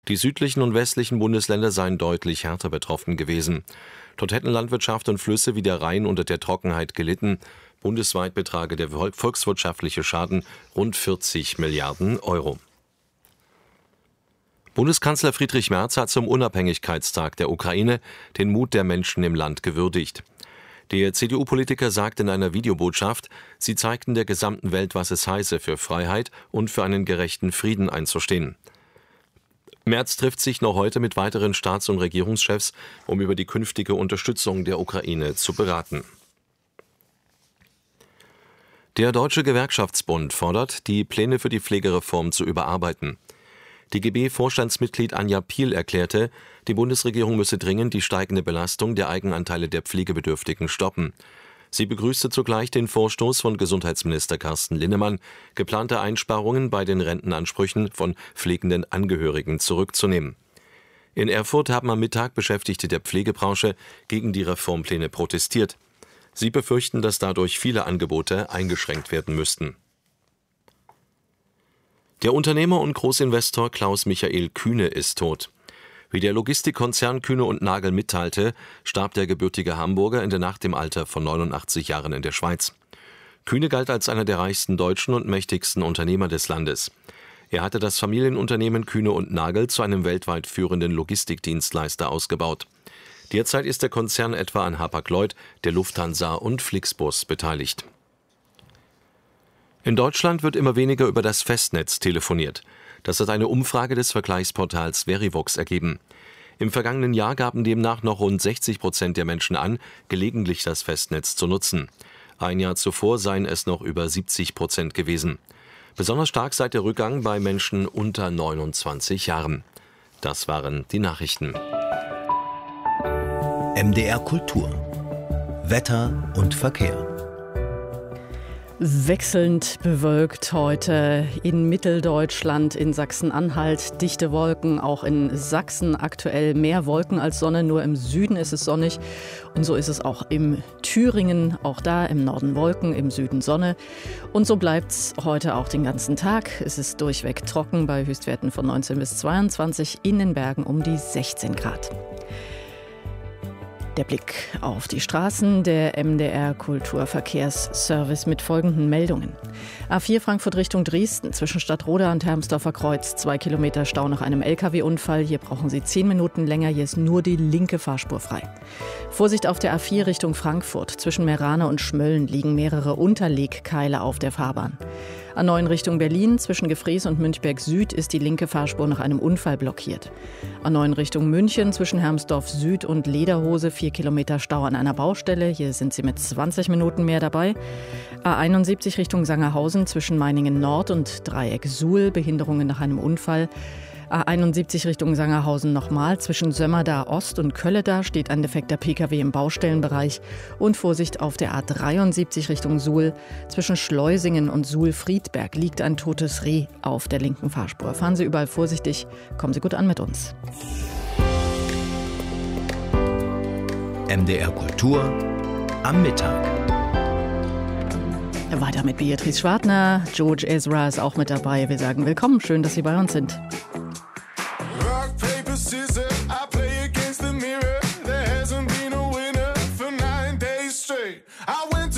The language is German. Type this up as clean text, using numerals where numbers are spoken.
Die südlichen und westlichen Bundesländer seien deutlich härter betroffen gewesen. Dort hätten Landwirtschaft und Flüsse wie der Rhein unter der Trockenheit gelitten. Bundesweit betrage der volkswirtschaftliche Schaden rund 40 Milliarden Euro. Bundeskanzler Friedrich Merz hat zum Unabhängigkeitstag der Ukraine den Mut der Menschen im Land gewürdigt. Der CDU-Politiker sagt in einer Videobotschaft, sie zeigten der gesamten Welt, was es heiße, für Freiheit und für einen gerechten Frieden einzustehen. Merz trifft sich noch heute mit weiteren Staats- und Regierungschefs, um über die künftige Unterstützung der Ukraine zu beraten. Der Deutsche Gewerkschaftsbund fordert, die Pläne für die Pflegereform zu überarbeiten. DGB-Vorstandsmitglied Anja Piel erklärte, die Bundesregierung müsse dringend die steigende Belastung der Eigenanteile der Pflegebedürftigen stoppen. Sie begrüßte zugleich den Vorstoß von Gesundheitsminister Carsten Linnemann, geplante Einsparungen bei den Rentenansprüchen von pflegenden Angehörigen zurückzunehmen. In Erfurt haben am Mittag Beschäftigte der Pflegebranche gegen die Reformpläne protestiert. Sie befürchten, dass dadurch viele Angebote eingeschränkt werden müssten. Der Unternehmer und Großinvestor Klaus-Michael Kühne ist tot. Wie der Logistikkonzern Kühne und Nagel mitteilte, starb der gebürtige Hamburger in der Nacht im Alter von 89 Jahren in der Schweiz. Kühne galt als einer der reichsten Deutschen und mächtigsten Unternehmer des Landes. Er hatte das Familienunternehmen Kühne und Nagel zu einem weltweit führenden Logistikdienstleister ausgebaut. Derzeit ist der Konzern etwa an Hapag-Lloyd, der Lufthansa und Flixbus beteiligt. In Deutschland wird immer weniger über das Festnetz telefoniert. Das hat eine Umfrage des Vergleichsportals Verivox ergeben. Im vergangenen Jahr gaben demnach noch rund 60% der Menschen an, gelegentlich das Festnetz zu nutzen. Ein Jahr zuvor seien es noch über 70% gewesen. Besonders stark sei der Rückgang bei Menschen unter 29 Jahren. Das waren die Nachrichten. MDR Kultur. Wetter und Verkehr. Wechselnd bewölkt heute in Mitteldeutschland, in Sachsen-Anhalt, dichte Wolken, auch in Sachsen aktuell mehr Wolken als Sonne, nur im Süden ist es sonnig und so ist es auch im Thüringen, auch da im Norden Wolken, im Süden Sonne und so bleibt es heute auch den ganzen Tag. Es ist durchweg trocken bei Höchstwerten von 19 bis 22, in den Bergen um die 16 Grad. Der Blick auf die Straßen, der MDR Kulturverkehrsservice mit folgenden Meldungen. A4 Frankfurt Richtung Dresden, zwischen Stadtroda und Hermsdorfer Kreuz, 2 Kilometer Stau nach einem LKW-Unfall. Hier brauchen Sie 10 Minuten länger, hier ist nur die linke Fahrspur frei. Vorsicht auf der A4 Richtung Frankfurt, zwischen Meerane und Schmölln liegen mehrere Unterlegkeile auf der Fahrbahn. A9 Richtung Berlin, zwischen Gefrees und Münchberg Süd ist die linke Fahrspur nach einem Unfall blockiert. A9 Richtung München, zwischen Hermsdorf Süd und Lederhose, 4 Kilometer Stau an einer Baustelle. Hier sind Sie mit 20 Minuten mehr dabei. A71 Richtung Sangerhausen, zwischen Meiningen Nord und Dreieck Suhl, Behinderungen nach einem Unfall. A71 Richtung Sangerhausen nochmal, zwischen Sömmerda Ost und Kölleda steht ein defekter Pkw im Baustellenbereich und Vorsicht auf der A73 Richtung Suhl, zwischen Schleusingen und Suhl-Friedberg liegt ein totes Reh auf der linken Fahrspur. Fahren Sie überall vorsichtig, kommen Sie gut an mit uns. MDR Kultur am Mittag. Weiter mit Beatrice Schwartner, George Ezra ist auch mit dabei. Wir sagen willkommen, schön, dass Sie bei uns sind.